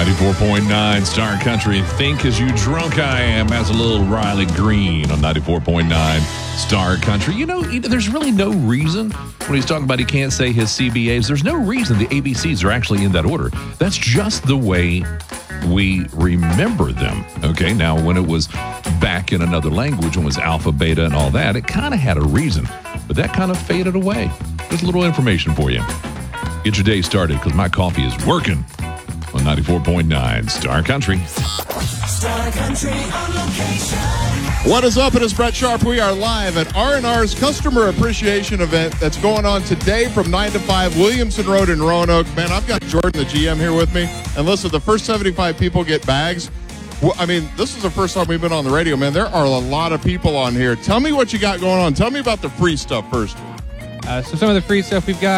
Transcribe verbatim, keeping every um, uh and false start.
ninety-four point nine Star Country. Think as you drunk I am as a little Riley Green on ninety-four point nine Star Country. You know, there's really no reason when he's talking about he can't say his C B As. There's no reason the A B Cs are actually in that order. That's just the way we remember them. Okay, now when it was back in another language, when it was alpha, beta, and all that, it kind of had a reason, but that kind of faded away. There's a little information for you. Get your day started because my coffee is working on ninety-four point nine Star Country. Star Country on location. What is up? It is Brett Sharp. We are live at R and R's Customer Appreciation Event that's going on today from nine to five, Williamson Road in Roanoke. Man, I've got Jordan, the G M, here with me. And listen, the first seventy-five people get bags. Well, I mean, this is the first time we've been on the radio, man. There are a lot of people on here. Tell me what you got going on. Tell me about the free stuff first. Uh, so some of the free stuff we've got.